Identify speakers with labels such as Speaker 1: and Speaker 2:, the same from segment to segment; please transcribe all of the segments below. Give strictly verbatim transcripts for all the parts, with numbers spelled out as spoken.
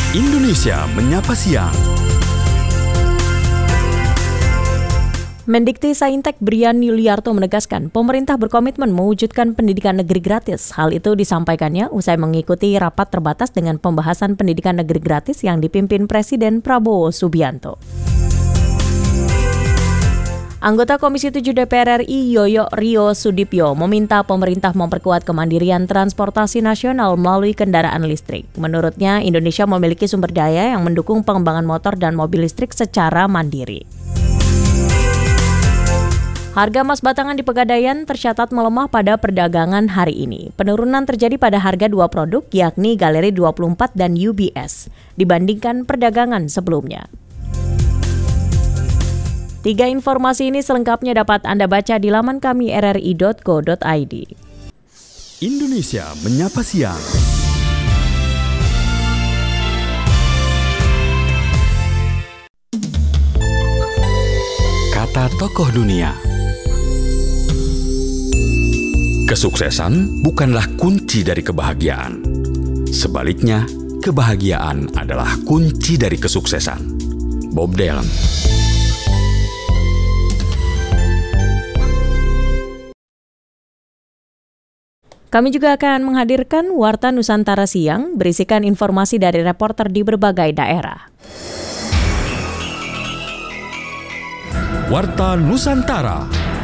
Speaker 1: Indonesia Menyapa Siang.
Speaker 2: Mendikti-Saintek Brian Yuliarto menegaskan pemerintah berkomitmen mewujudkan pendidikan negeri gratis. Hal itu disampaikannya usai mengikuti rapat terbatas dengan pembahasan pendidikan negeri gratis yang dipimpin Presiden Prabowo Subianto. Anggota Komisi tujuh D P R R I Yoyo Rio Sudipyo meminta pemerintah memperkuat kemandirian transportasi nasional melalui kendaraan listrik. Menurutnya, Indonesia memiliki sumber daya yang mendukung pengembangan motor dan mobil listrik secara mandiri. Harga emas batangan di Pegadaian tercatat melemah pada perdagangan hari ini. Penurunan terjadi pada harga dua produk, yakni Galeri dua puluh empat dan U B S, dibandingkan perdagangan sebelumnya. Tiga informasi ini selengkapnya dapat Anda baca di laman kami r r i dot co dot i d.
Speaker 1: Indonesia Menyapa Siang. Kata tokoh dunia. Kesuksesan bukanlah kunci dari kebahagiaan. Sebaliknya, kebahagiaan adalah kunci dari kesuksesan. Bob Dylan.
Speaker 2: Kami juga akan menghadirkan Warta Nusantara Siang berisikan informasi dari reporter di berbagai daerah.
Speaker 1: Warta Nusantara.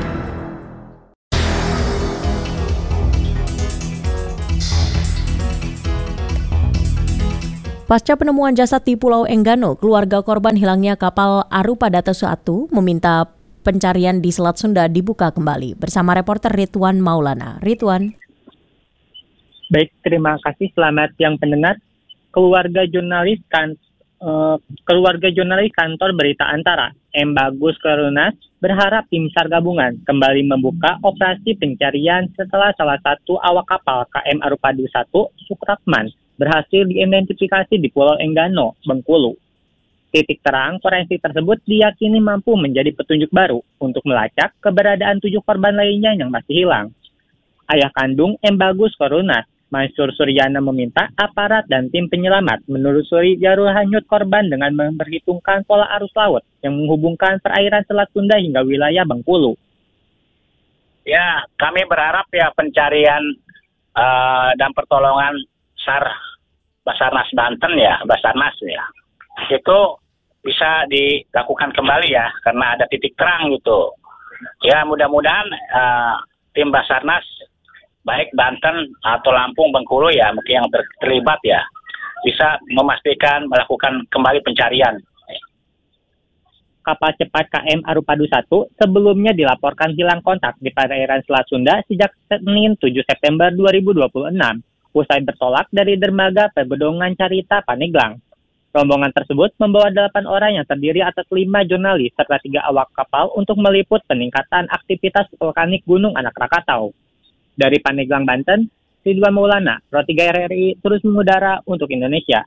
Speaker 2: Pasca penemuan jasad di Pulau Enggano, keluarga korban hilangnya kapal Arupa Data Suatu meminta pencarian di Selat Sunda dibuka kembali. Bersama reporter Ridwan Maulana. Ridwan.
Speaker 3: Baik, terima kasih. Selamat siang pendengar. Keluarga jurnalis kan uh, keluarga jurnalis kantor Berita Antara, M. Bagus Kerunas, berharap tim SAR gabungan kembali membuka operasi pencarian setelah salah satu awak kapal K M Arupadu satu, Supratman, berhasil diidentifikasi di Pulau Enggano, Bengkulu. Titik terang forensik tersebut diyakini mampu menjadi petunjuk baru untuk melacak keberadaan tujuh korban lainnya yang masih hilang. Ayah kandung M. Bagus Kerunas, Mansur Suryana, meminta aparat dan tim penyelamat menelusuri jalur hanyut korban dengan memperhitungkan pola arus laut yang menghubungkan perairan Selat Sunda hingga wilayah Bengkulu.
Speaker 4: Ya, kami berharap ya pencarian uh, dan pertolongan SAR Basarnas Banten ya, Basarnas ya, itu bisa dilakukan kembali ya, karena ada titik terang gitu. Ya, mudah-mudahan uh, tim Basarnas baik Banten atau Lampung, Bengkulu ya, mungkin yang ter- terlibat ya, bisa memastikan melakukan kembali pencarian.
Speaker 3: Kapal cepat K M Arupadu satu sebelumnya dilaporkan hilang kontak di perairan Selat Sunda sejak Senin tujuh September dua ribu dua puluh enam, usai bertolak dari dermaga Perbendungan Carita, Paneglang. Rombongan tersebut membawa delapan orang yang terdiri atas lima jurnalis serta tiga awak kapal untuk meliput peningkatan aktivitas vulkanik Gunung Anak Rakatau. Dari Paneglang, Banten, Ridwan Maulana, Pro tiga R R I terus mengudara untuk Indonesia.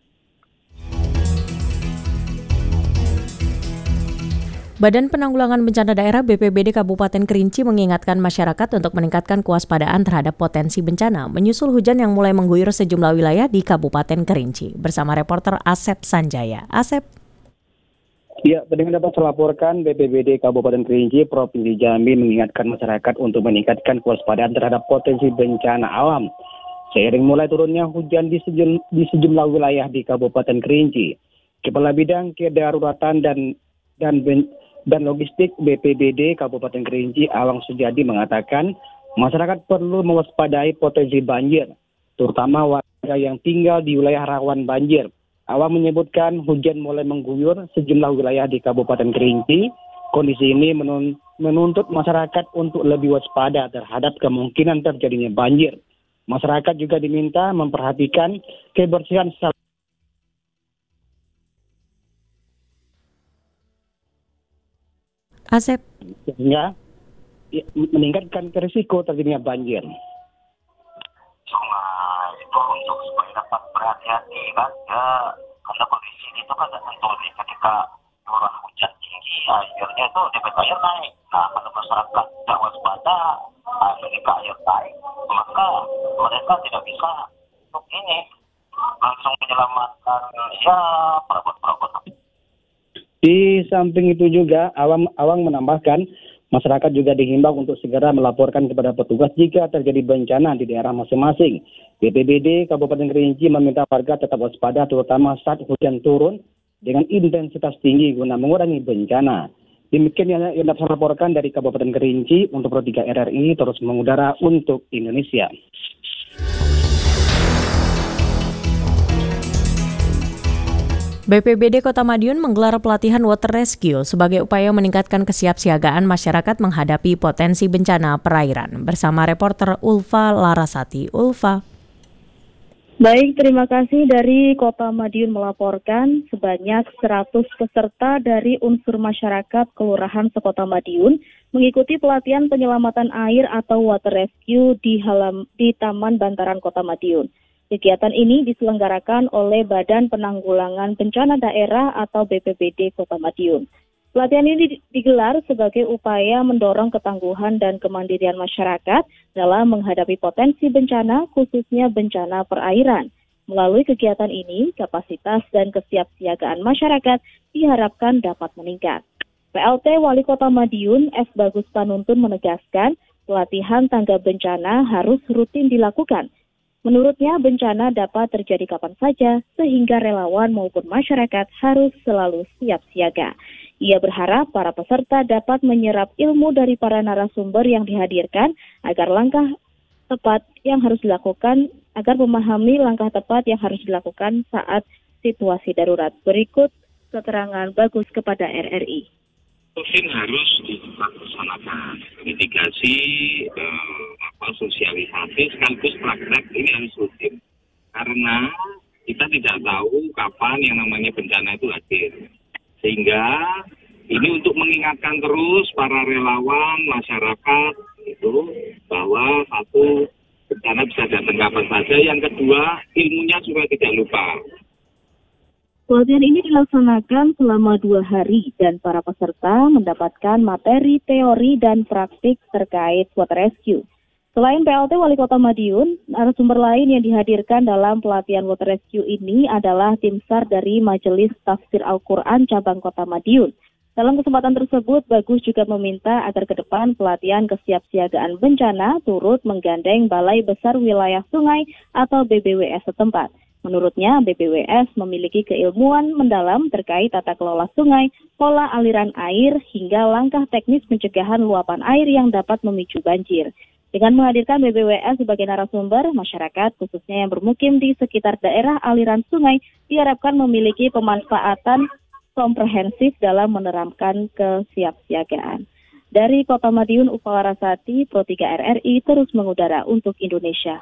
Speaker 2: Badan Penanggulangan Bencana Daerah B P B D Kabupaten Kerinci mengingatkan masyarakat untuk meningkatkan kewaspadaan terhadap potensi bencana menyusul hujan yang mulai mengguyur sejumlah wilayah di Kabupaten Kerinci. Bersama reporter Asep Sanjaya. Asep.
Speaker 5: Ya, dengan dapat melaporkan B P B D Kabupaten Kerinci, Provinsi Jambi mengingatkan masyarakat untuk meningkatkan kewaspadaan terhadap potensi bencana alam. Seiring mulai turunnya hujan di, sejum, di sejumlah wilayah di Kabupaten Kerinci, Kepala Bidang Kedaruratan dan dan ben, dan Logistik B P B D Kabupaten Kerinci, Awang Sujadi, mengatakan masyarakat perlu mewaspadai potensi banjir, terutama warga yang tinggal di wilayah rawan banjir. Awang menyebutkan hujan mulai mengguyur sejumlah wilayah di Kabupaten Kerinci. Kondisi ini menun, menuntut masyarakat untuk lebih waspada terhadap kemungkinan terjadinya banjir. Masyarakat juga diminta memperhatikan kebersihan sal-
Speaker 2: Asep.
Speaker 5: sehingga meningkatkan risiko terjadinya banjir.
Speaker 4: Sungai itu untuk supaya dapat berhati-hati kan ya, karena kondisi itu kan tentu ketika turun hujan tinggi airnya itu debit air naik. Nah, kalau masyarakat tidak waspada, nah, ketika air naik maka mereka tidak bisa untuk ini langsung
Speaker 6: menyelamatkan ya perabot-perabot.
Speaker 5: Di samping itu juga, Awang, Awang menambahkan, masyarakat juga dihimbau untuk segera melaporkan kepada petugas jika terjadi bencana di daerah masing-masing. B P B D Kabupaten Kerinci meminta warga tetap waspada terutama saat hujan turun dengan intensitas tinggi guna mengurangi bencana. Demikian yang, yang dapat saya laporkan dari Kabupaten Kerinci untuk Pro tiga R R I terus mengudara untuk Indonesia.
Speaker 2: B P B D Kota Madiun menggelar pelatihan water rescue sebagai upaya meningkatkan kesiapsiagaan masyarakat menghadapi potensi bencana perairan. Bersama reporter Ulfa Larasati. Ulfa.
Speaker 7: Baik, terima kasih dari Kota Madiun melaporkan sebanyak seratus peserta dari unsur masyarakat Kelurahan Sekota Madiun mengikuti pelatihan penyelamatan air atau water rescue di halam di Taman Bantaran Kota Madiun. Kegiatan ini diselenggarakan oleh Badan Penanggulangan Bencana Daerah atau B P B D Kota Madiun. Pelatihan ini digelar sebagai upaya mendorong ketangguhan dan kemandirian masyarakat dalam menghadapi potensi bencana, khususnya bencana perairan. Melalui kegiatan ini, kapasitas dan kesiapsiagaan masyarakat diharapkan dapat meningkat. P L T Wali Kota Madiun, F. Bagus Panuntun menegaskan, pelatihan tangga bencana harus rutin dilakukan. Menurutnya, bencana dapat terjadi kapan saja, sehingga relawan maupun masyarakat harus selalu siap siaga. Ia berharap para peserta dapat menyerap ilmu dari para narasumber yang dihadirkan agar langkah tepat yang harus dilakukan, agar memahami langkah tepat yang harus dilakukan saat situasi darurat. Berikut keterangan Bagus kepada R R I.
Speaker 8: Rutin harus dilaksanakan mitigasi, eh, apa, sosialisasi sekaligus praktek ini harus rutin karena kita tidak tahu kapan yang namanya bencana itu hadir, sehingga ini untuk mengingatkan terus para relawan masyarakat itu bahwa satu, bencana bisa datang kapan saja, yang kedua ilmunya supaya tidak lupa.
Speaker 7: Pelatihan ini dilaksanakan selama dua hari dan para peserta mendapatkan materi, teori, dan praktik terkait water rescue. Selain P L T Wali Kota Madiun, narasumber lain yang dihadirkan dalam pelatihan water rescue ini adalah tim S A R dari Majelis Tafsir Al-Quran Cabang Kota Madiun. Dalam kesempatan tersebut, Bagus juga meminta agar ke depan pelatihan kesiapsiagaan bencana turut menggandeng Balai Besar Wilayah Sungai atau B B W S setempat. Menurutnya, B B W S memiliki keilmuan mendalam terkait tata kelola sungai, pola aliran air, hingga langkah teknis pencegahan luapan air yang dapat memicu banjir. Dengan menghadirkan B B W S sebagai narasumber, masyarakat khususnya yang bermukim di sekitar daerah aliran sungai diharapkan memiliki pemanfaatan komprehensif dalam menerapkan kesiapsiagaan. Dari Kota Madiun, Ulfa Larasati, Pro tiga R R I terus mengudara untuk Indonesia.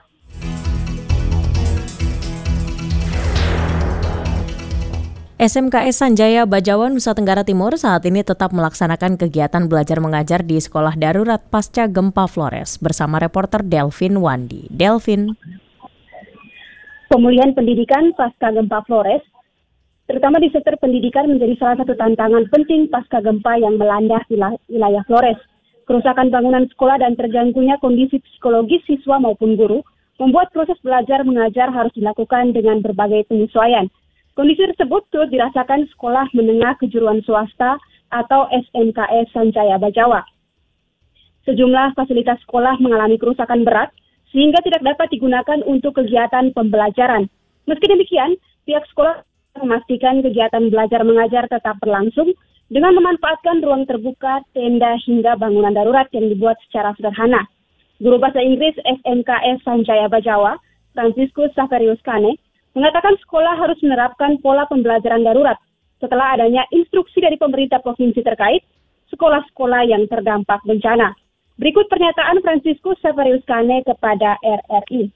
Speaker 2: S M K S Sanjaya Bajawa, Nusa Tenggara Timur saat ini tetap melaksanakan kegiatan belajar mengajar di sekolah darurat pasca gempa Flores bersama reporter Delvin Wandi. Delvin.
Speaker 9: Pemulihan pendidikan pasca gempa Flores, terutama di sektor pendidikan, menjadi salah satu tantangan penting pasca gempa yang melanda wilayah Flores. Kerusakan bangunan sekolah dan terganggunya kondisi psikologis siswa maupun guru membuat proses belajar mengajar harus dilakukan dengan berbagai penyesuaian. Kondisi tersebut turut dirasakan Sekolah Menengah Kejuruan Swasta atau S M K S Sanjaya Bajawa. Sejumlah fasilitas sekolah mengalami kerusakan berat sehingga tidak dapat digunakan untuk kegiatan pembelajaran. Meski demikian, pihak sekolah memastikan kegiatan belajar mengajar tetap berlangsung dengan memanfaatkan ruang terbuka, tenda hingga bangunan darurat yang dibuat secara sederhana. Guru Bahasa Inggris S M K S Sanjaya Bajawa, Franciscus Saverius Kane, mengatakan sekolah harus menerapkan pola pembelajaran darurat setelah adanya instruksi dari pemerintah provinsi terkait sekolah-sekolah yang terdampak bencana. Berikut pernyataan Franciscus Saverius Kane kepada R R I.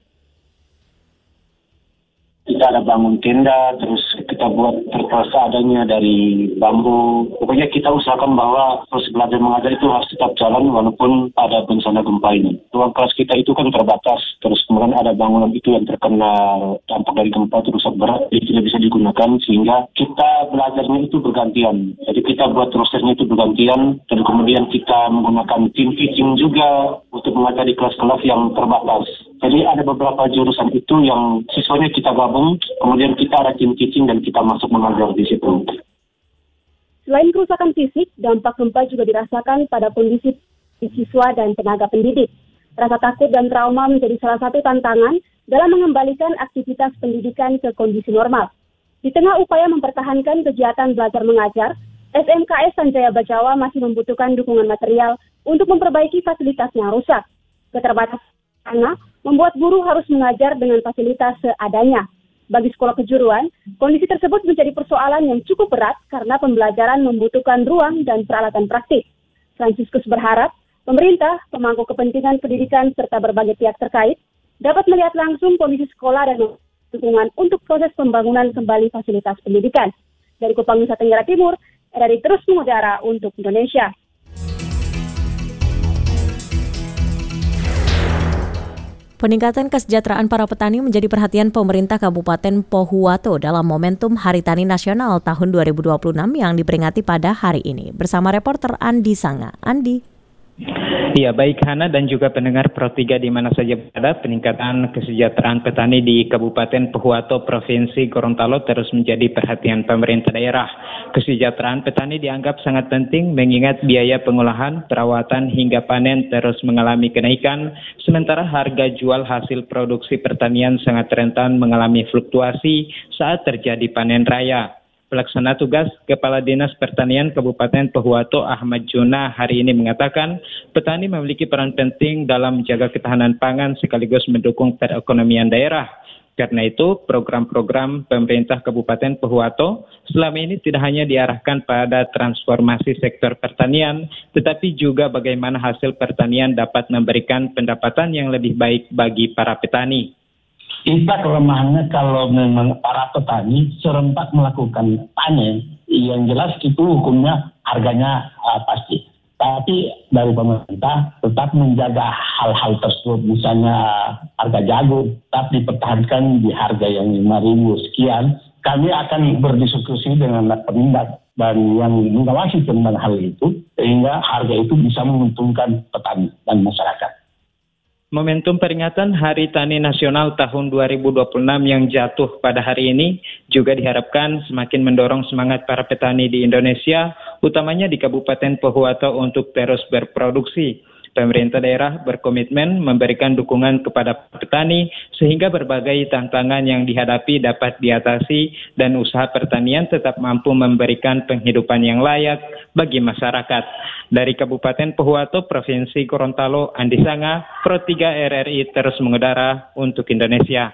Speaker 6: Kita ada bangun tenda, terus kita buat terpaksa adanya dari bambu. Pokoknya kita usahakan bahwa proses belajar mengajar itu harus tetap jalan walaupun ada bencana gempa ini. Ruang kelas kita itu kan terbatas, terus kemudian ada bangunan itu yang terkena dampak dari gempa itu rusak berat, jadi tidak bisa digunakan sehingga kita belajarnya itu bergantian. Jadi kita buat prosesnya itu bergantian, dan kemudian kita menggunakan tim teaching juga untuk mengajar di kelas-kelas yang terbatas. Jadi ada beberapa jurusan itu yang siswanya kita gabung, kemudian kita ada tim teaching dan kita masuk mengajar di situ.
Speaker 9: Selain kerusakan fisik, dampak gempa juga dirasakan pada kondisi siswa dan tenaga pendidik. Rasa takut dan trauma menjadi salah satu tantangan dalam mengembalikan aktivitas pendidikan ke kondisi normal. Di tengah upaya mempertahankan kegiatan belajar mengajar, S M K S Sanjaya Bajawa masih membutuhkan dukungan material untuk memperbaiki fasilitas yang rusak. Keterbatasan karena membuat guru harus mengajar dengan fasilitas seadanya. Bagi sekolah kejuruan, kondisi tersebut menjadi persoalan yang cukup berat karena pembelajaran membutuhkan ruang dan peralatan praktik. Franciscus berharap pemerintah, pemangku kepentingan pendidikan, serta berbagai pihak terkait dapat melihat langsung kondisi sekolah dan dukungan untuk proses pembangunan kembali fasilitas pendidikan. Dari Kupang, Nusa Tenggara Timur, R R I terus mengudara untuk Indonesia.
Speaker 2: Peningkatan kesejahteraan para petani menjadi perhatian pemerintah Kabupaten Pohuwato dalam momentum Hari Tani Nasional tahun dua ribu dua puluh enam yang diperingati pada hari ini. Bersama reporter Andi Sanga. Andi.
Speaker 10: Ya, baik Hana dan juga pendengar Pro tiga di mana saja berada, peningkatan kesejahteraan petani di Kabupaten Pohuwato, Provinsi Gorontalo terus menjadi perhatian pemerintah daerah. Kesejahteraan petani dianggap sangat penting mengingat biaya pengolahan, perawatan hingga panen terus mengalami kenaikan, sementara harga jual hasil produksi pertanian sangat rentan mengalami fluktuasi saat terjadi panen raya. Pelaksana tugas Kepala Dinas Pertanian Kabupaten Pohuwato Ahmad Juna hari ini mengatakan petani memiliki peran penting dalam menjaga ketahanan pangan sekaligus mendukung perekonomian daerah. Karena itu, program-program pemerintah Kabupaten Pohuwato selama ini tidak hanya diarahkan pada transformasi sektor pertanian, tetapi juga bagaimana hasil pertanian dapat memberikan pendapatan yang lebih baik bagi para petani.
Speaker 11: Kita kelemahannya kalau memang para petani serempak melakukan panen, yang jelas itu hukumnya harganya uh, pasti. Tapi dari pemerintah tetap menjaga hal-hal tersebut, misalnya harga jagung tetap dipertahankan di harga yang lima ribu sekian. Kami akan berdiskusi dengan penindak dan yang mengawasi tentang hal itu, sehingga harga itu bisa menguntungkan petani dan masyarakat.
Speaker 10: Momentum peringatan Hari Tani Nasional tahun dua ribu dua puluh enam yang jatuh pada hari ini juga diharapkan semakin mendorong semangat para petani di Indonesia, utamanya di Kabupaten Pohuwato untuk terus berproduksi. Pemerintah daerah berkomitmen memberikan dukungan kepada petani sehingga berbagai tantangan yang dihadapi dapat diatasi dan usaha pertanian tetap mampu memberikan penghidupan yang layak bagi masyarakat. Dari Kabupaten Pohuwato, Provinsi Gorontalo, Andi Sanga, Pro tiga R R I terus mengudara untuk Indonesia.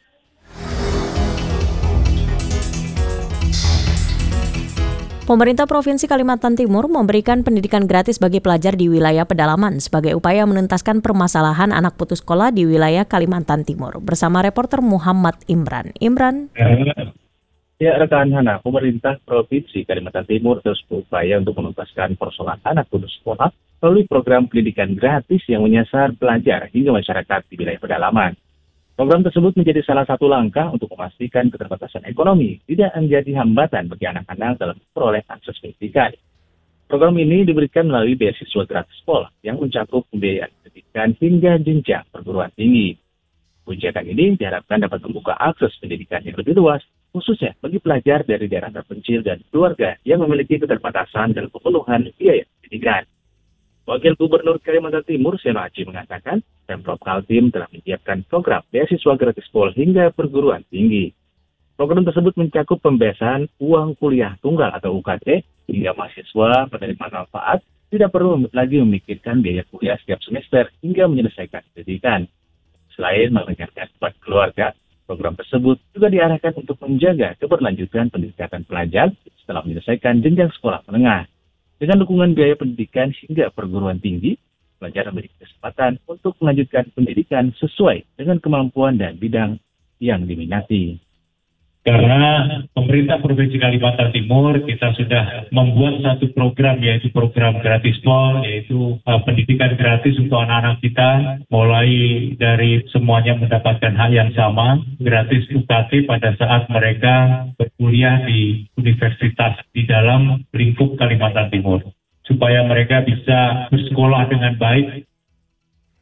Speaker 2: Pemerintah Provinsi Kalimantan Timur memberikan pendidikan gratis bagi pelajar di wilayah pedalaman sebagai upaya menuntaskan permasalahan anak putus sekolah di wilayah Kalimantan Timur. Bersama reporter Muhammad Imran. Imran.
Speaker 12: Ya, rekan Hana, pemerintah Provinsi Kalimantan Timur terus berupaya untuk menuntaskan persoalan anak putus sekolah melalui program pendidikan gratis yang menyasar pelajar hingga masyarakat di wilayah pedalaman. Program tersebut menjadi salah satu langkah untuk memastikan keterbatasan ekonomi tidak menjadi hambatan bagi anak-anak dalam memperoleh akses pendidikan. Program ini diberikan melalui beasiswa gratis sekolah yang mencakup pembiayaan pendidikan hingga jenjang perguruan tinggi. Kebijakan ini diharapkan dapat membuka akses pendidikan yang lebih luas, khususnya bagi pelajar dari daerah terpencil dan keluarga yang memiliki keterbatasan dalam pemenuhan biaya pendidikan. Wakil Gubernur Kalimantan Timur, Seno Aji, mengatakan Pemprov Kaltim telah menyiapkan program beasiswa gratis sekolah hingga perguruan tinggi. Program tersebut mencakup pembebasan uang kuliah tunggal atau U K T hingga mahasiswa penerima manfaat tidak perlu lagi memikirkan biaya kuliah setiap semester hingga menyelesaikan pendidikan. Selain mendengarkan beban keluarga, program tersebut juga diarahkan untuk menjaga keberlanjutan pendidikan pelajar setelah menyelesaikan jenjang sekolah menengah. Dengan dukungan biaya pendidikan hingga perguruan tinggi, pelajar memiliki kesempatan untuk melanjutkan pendidikan sesuai dengan kemampuan dan bidang yang diminati.
Speaker 13: Karena pemerintah Provinsi Kalimantan Timur kita sudah membuat satu program, yaitu program gratis pol, yaitu uh, pendidikan gratis untuk anak-anak kita, mulai dari semuanya mendapatkan hak yang sama, gratis U K T pada saat mereka berkuliah di universitas di dalam lingkup Kalimantan Timur, supaya mereka bisa bersekolah dengan baik.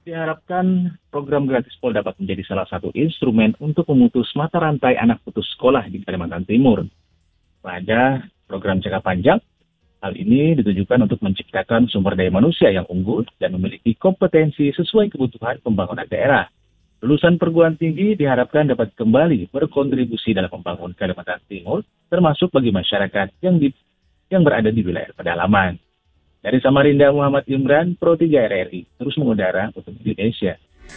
Speaker 12: Diharapkan program gratis Pol dapat menjadi salah satu instrumen untuk memutus mata rantai anak putus sekolah di Kalimantan Timur. Pada program jangka panjang, hal ini ditujukan untuk menciptakan sumber daya manusia yang unggul dan memiliki kompetensi sesuai kebutuhan pembangunan daerah. Lulusan perguruan tinggi diharapkan dapat kembali berkontribusi dalam membangun Kalimantan Timur, termasuk bagi masyarakat yang di, yang berada di wilayah pedalaman. Dari Samarinda, Muhammad Imran, Pro tiga R R I, terus mengudara untuk Indonesia.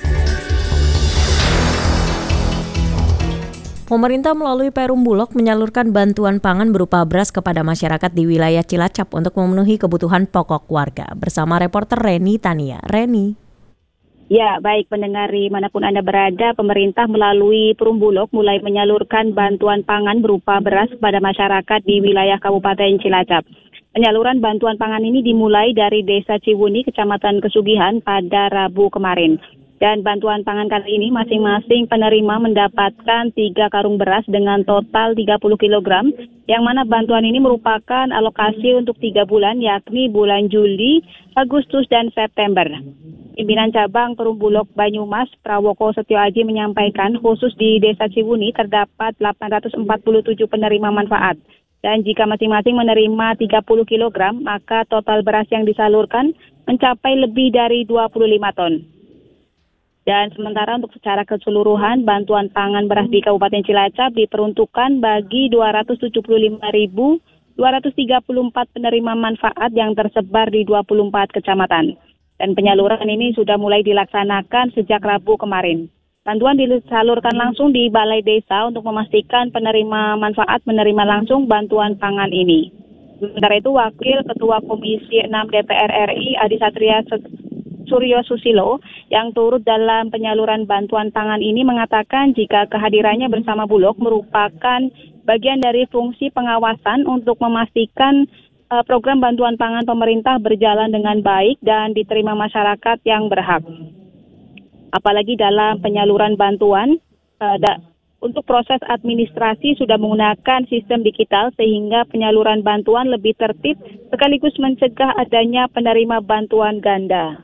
Speaker 2: Pemerintah melalui Perum Bulog menyalurkan bantuan pangan berupa beras kepada masyarakat di wilayah Cilacap untuk memenuhi kebutuhan pokok warga. Bersama reporter Reni Tania. Reni.
Speaker 9: Ya, baik pendengar dimanapun Anda berada, pemerintah melalui Perum Bulog mulai menyalurkan bantuan pangan berupa beras kepada masyarakat di wilayah Kabupaten Cilacap. Penyaluran bantuan pangan ini dimulai dari Desa Ciwuni, Kecamatan Kesugihan pada Rabu kemarin. Dan bantuan pangan kali ini masing-masing penerima mendapatkan tiga karung beras dengan total tiga puluh kilogram, yang mana bantuan ini merupakan alokasi untuk tiga bulan, yakni bulan Juli, Agustus, dan September. Pimpinan Cabang Perum Bulog Banyumas, Prawoko Setioaji menyampaikan khusus di Desa Ciwuni terdapat delapan ratus empat puluh tujuh penerima manfaat. Dan jika masing-masing menerima tiga puluh kilogram, maka total beras yang disalurkan mencapai lebih dari dua puluh lima ton. Dan sementara untuk secara keseluruhan, bantuan pangan beras di Kabupaten Cilacap diperuntukkan bagi dua ratus tujuh puluh lima ribu dua ratus tiga puluh empat penerima manfaat yang tersebar di dua puluh empat kecamatan. Dan penyaluran ini sudah mulai dilaksanakan sejak Rabu kemarin. Bantuan disalurkan langsung di Balai Desa untuk memastikan penerima manfaat menerima langsung bantuan pangan ini. Sementara itu, Wakil Ketua Komisi enam D P R R I Adi Satria Suryo Susilo yang turut dalam penyaluran bantuan pangan ini mengatakan jika kehadirannya bersama Bulog merupakan bagian dari fungsi pengawasan untuk memastikan uh, program bantuan pangan pemerintah berjalan dengan baik dan diterima masyarakat yang berhak. Apalagi dalam penyaluran bantuan, uh, da, untuk proses administrasi sudah menggunakan sistem digital sehingga penyaluran bantuan lebih tertib sekaligus mencegah adanya penerima bantuan ganda.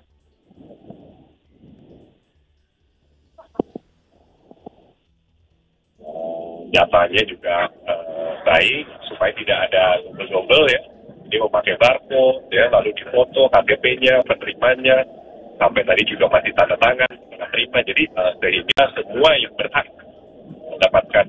Speaker 14: Datanya juga uh, baik supaya tidak ada double-double ya. Dia memakai barcode, ya, lalu difoto K T P-nya, penerimanya, sampai tadi juga masih tanda tangan penerima. Jadi uh, sehingga semua yang berhak mendapatkan.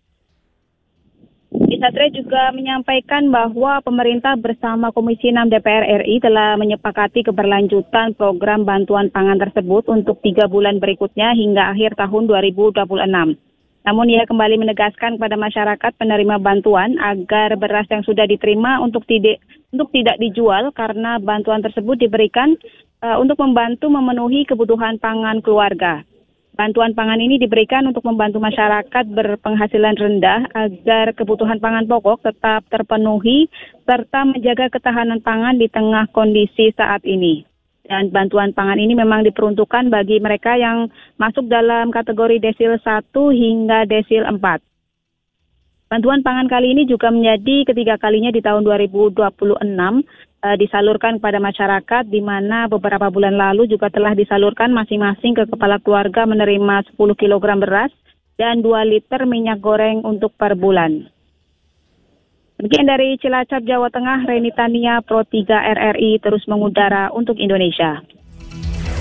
Speaker 9: Isatre juga menyampaikan bahwa pemerintah bersama Komisi enam D P R R I telah menyepakati keberlanjutan program bantuan pangan tersebut untuk tiga bulan berikutnya hingga akhir tahun dua ribu dua puluh enam. Namun ia kembali menegaskan kepada masyarakat penerima bantuan agar beras yang sudah diterima untuk tidak untuk tidak dijual karena bantuan tersebut diberikan uh, untuk membantu memenuhi kebutuhan pangan keluarga. Bantuan pangan ini diberikan untuk membantu masyarakat berpenghasilan rendah agar kebutuhan pangan pokok tetap terpenuhi serta menjaga ketahanan pangan di tengah kondisi saat ini. Dan bantuan pangan ini memang diperuntukkan bagi mereka yang masuk dalam kategori desil satu hingga desil empat. Bantuan pangan kali ini juga menjadi ketiga kalinya di tahun dua ribu dua puluh enam uh, disalurkan kepada masyarakat, di mana beberapa bulan lalu juga telah disalurkan masing-masing ke kepala keluarga menerima sepuluh kilogram beras dan dua liter minyak goreng untuk per bulan. Demikian dari Cilacap, Jawa Tengah, Reni Tania, Pro tiga R R I terus mengudara untuk Indonesia.